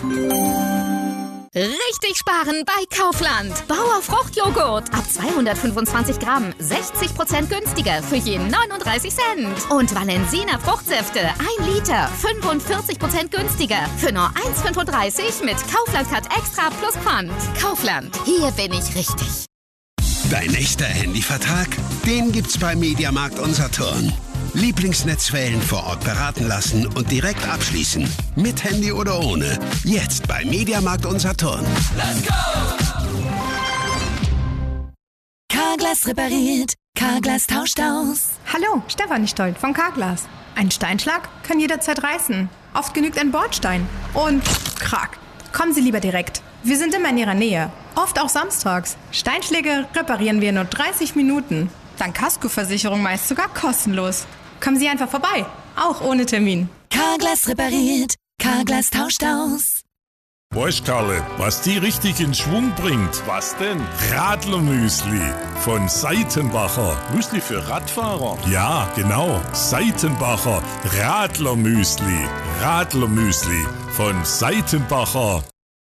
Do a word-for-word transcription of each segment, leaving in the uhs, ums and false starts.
Richtig sparen bei Kaufland. Bauer Fruchtjoghurt ab zweihundertfünfundzwanzig Gramm, sechzig Prozent günstiger für je neununddreißig Cent. Und Valensina Fruchtsäfte, ein Liter, fünfundvierzig Prozent günstiger für nur eins Komma fünfunddreißig mit Kaufland Cut Extra plus Pfand. Kaufland, hier bin ich richtig. Dein echter Handyvertrag? Den gibt's bei Mediamarkt und Saturn. Lieblingsnetzwellen vor Ort beraten lassen und direkt abschließen. Mit Handy oder ohne. Jetzt bei Mediamarkt und Saturn. Let's go! Carglass repariert. Carglass tauscht aus. Hallo, Stefanie Stolt von Carglass. Ein Steinschlag kann jederzeit reißen. Oft genügt ein Bordstein. Und krack. Kommen Sie lieber direkt. Wir sind immer in Ihrer Nähe. Oft auch samstags. Steinschläge reparieren wir in nur dreißig Minuten. Dank Kaskoversicherung meist sogar kostenlos. Kommen Sie einfach vorbei, auch ohne Termin. Carglass repariert, Carglass tauscht aus. Weißt Karle, was die richtig in Schwung bringt? Was denn? Radlermüsli von Seitenbacher. Müsli für Radfahrer? Ja, genau. Seitenbacher Radlermüsli. Radlermüsli von Seitenbacher.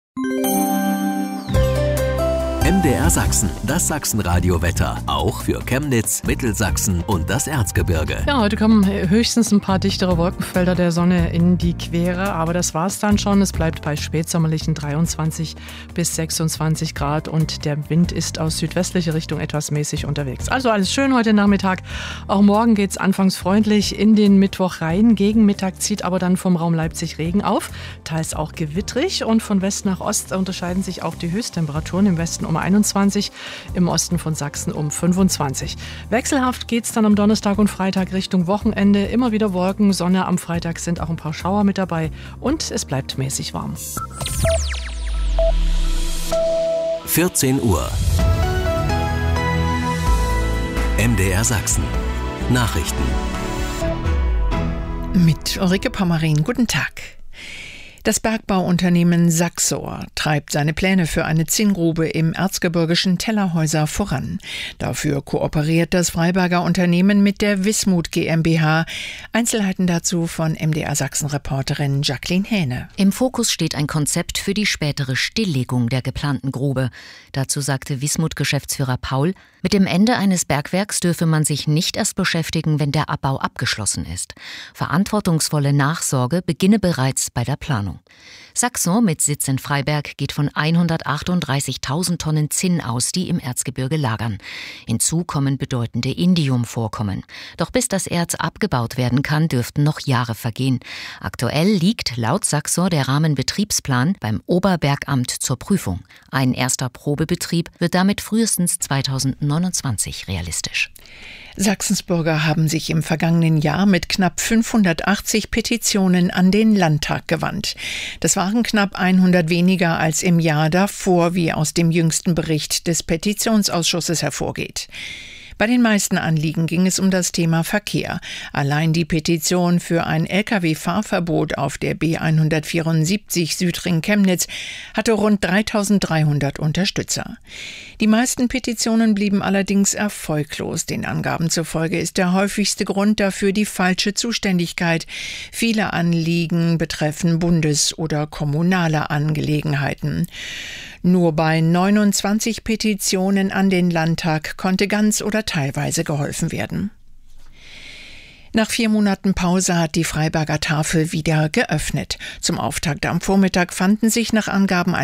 M D R Sachsen, das Sachsenradio-Wetter. Auch für Chemnitz, Mittelsachsen und das Erzgebirge. Ja, heute kommen höchstens ein paar dichtere Wolkenfelder der Sonne in die Quere. Aber das war's dann schon. Es bleibt bei spätsommerlichen dreiundzwanzig bis sechsundzwanzig Grad. Und der Wind ist aus südwestlicher Richtung etwas mäßig unterwegs. Also alles schön heute Nachmittag. Auch morgen geht's anfangs freundlich in den Mittwoch rein. Gegen Mittag zieht aber dann vom Raum Leipzig Regen auf. Teils auch gewittrig. Und von West nach Ost unterscheiden sich auch die Höchsttemperaturen. Im Westen um einundzwanzig, im Osten von Sachsen um fünfundzwanzig. Wechselhaft geht es dann am Donnerstag und Freitag Richtung Wochenende. Immer wieder Wolken, Sonne. Am Freitag sind auch ein paar Schauer mit dabei und es bleibt mäßig warm. vierzehn Uhr. M D R Sachsen. Nachrichten. Mit Ulrike Pommerin. Guten Tag. Das Bergbauunternehmen Saxor treibt seine Pläne für eine Zinngrube im erzgebirgischen Tellerhäuser voran. Dafür kooperiert das Freiberger Unternehmen mit der Wismut GmbH. Einzelheiten dazu von M D R Sachsen-Reporterin Jacqueline Hähne. Im Fokus steht ein Konzept für die spätere Stilllegung der geplanten Grube. Dazu sagte Wismut-Geschäftsführer Paul, mit dem Ende eines Bergwerks dürfe man sich nicht erst beschäftigen, wenn der Abbau abgeschlossen ist. Verantwortungsvolle Nachsorge beginne bereits bei der Planung. Saxon mit Sitz in Freiberg geht von hundertachtunddreißigtausend Tonnen Zinn aus, die im Erzgebirge lagern. Hinzu kommen bedeutende Indiumvorkommen. Doch bis das Erz abgebaut werden kann, dürften noch Jahre vergehen. Aktuell liegt laut Saxon der Rahmenbetriebsplan beim Oberbergamt zur Prüfung. Ein erster Probebetrieb wird damit frühestens zweitausendneunundzwanzig realistisch. Sachsens Bürger haben sich im vergangenen Jahr mit knapp fünfhundertachtzig Petitionen an den Landtag gewandt. Das waren knapp hundert weniger als im Jahr davor, wie aus dem jüngsten Bericht des Petitionsausschusses hervorgeht. Bei den meisten Anliegen ging es um das Thema Verkehr. Allein die Petition für ein L K W-Fahrverbot auf der B hundertvierundsiebzig Südring-Chemnitz hatte rund dreitausenddreihundert Unterstützer. Die meisten Petitionen blieben allerdings erfolglos. Den Angaben zufolge ist der häufigste Grund dafür die falsche Zuständigkeit. Viele Anliegen betreffen bundes- oder kommunale Angelegenheiten. Nur bei neunundzwanzig Petitionen an den Landtag konnte ganz oder teilweise geholfen werden. Nach vier Monaten Pause hat die Freiberger Tafel wieder geöffnet. Zum Auftakt am Vormittag fanden sich nach Angaben